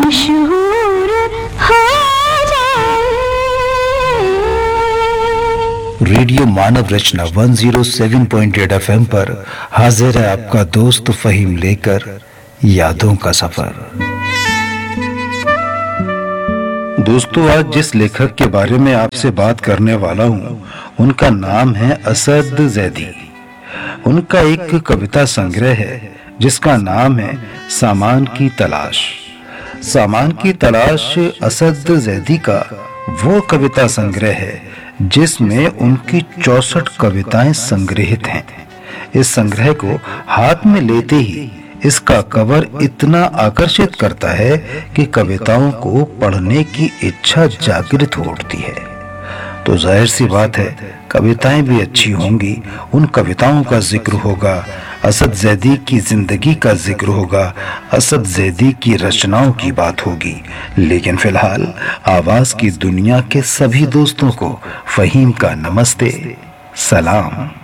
मशहूर हो जाए। रेडियो मानव रचना 107.8 FM पर हाजिर है आपका दोस्त फहीम लेकर यादों का सफर। दोस्तों, आज जिस लेखक के बारे में आपसे बात करने वाला हूं, उनका नाम है असद जैदी। उनका एक कविता संग्रह है जिसका नाम है सामान की तलाश। सामान की तलाश असद जैदी का वो कविता संग्रह है जिसमें उनकी 64 कविताएं संग्रहित हैं। इस संग्रह को हाथ में लेते ही इसका कवर इतना आकर्षित करता है कि कविताओं को पढ़ने की इच्छा जागृत हो उठती है। तो जाहिर सी बात है, कविताएं भी अच्छी होंगी। उन कविताओं का जिक्र होगा, असद जैदी की जिंदगी का जिक्र होगा, असद जैदी की रचनाओं की बात होगी। लेकिन फिलहाल आवाज की दुनिया के सभी दोस्तों को फहीम का नमस्ते, सलाम।